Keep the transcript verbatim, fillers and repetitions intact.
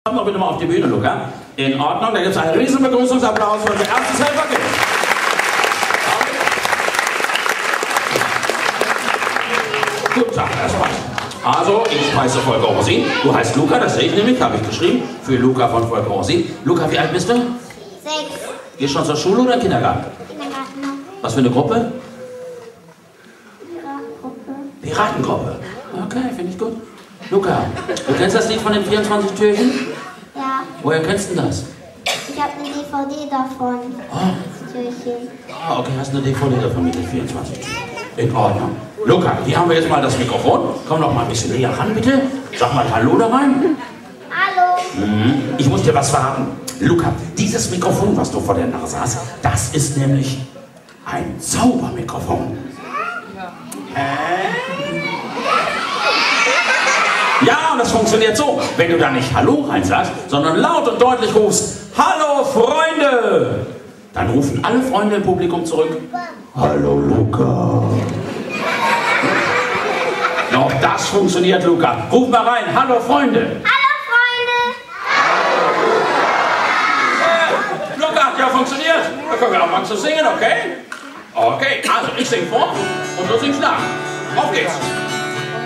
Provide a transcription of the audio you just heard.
Komm doch bitte mal auf die Bühne, Luca. In Ordnung, da gibt es einen riesen Begrüßungsapplaus für unser erstes Helferkind. Guten Tag, erstmal. Also, ich heiße Volker Rossi. Du heißt Luca, das sehe ich nämlich, habe ich geschrieben. Für Luca von Volker Rossi. Luca, wie alt bist du? Sechs. Gehst du schon zur Schule oder Kindergarten? Kindergarten. Was für eine Gruppe? Piratengruppe. Piratengruppe. Okay, finde ich gut. Luca, du kennst das Lied von den vierundzwanzig Türchen? Ja, Woher kennst du das? ich habe eine D V D davon. Oh. Das Türchen. Ah, okay, hast eine D V D davon mit den vierundzwanzig Türchen. In Ordnung. Luca, hier haben wir jetzt mal das Mikrofon. Komm doch mal ein bisschen näher ran, bitte. Sag mal Hallo da rein. Hallo. Mhm. Ich muss dir was verraten. Luca, dieses Mikrofon, was du vor der Nase hast, das ist nämlich ein Zaubermikrofon. Äh? Ja, und das funktioniert so. Wenn du da nicht Hallo rein sagst, sondern laut und deutlich rufst, Hallo Freunde, dann rufen alle Freunde im Publikum zurück, Hallo Luca. Ja, auch das funktioniert, Luca. Ruf mal rein, Hallo Freunde. Hallo Freunde. Äh, Luca, hat ja funktioniert. Da können wir auch mal zu singen, okay? Okay, also ich sing vor und du singst nach. Auf geht's.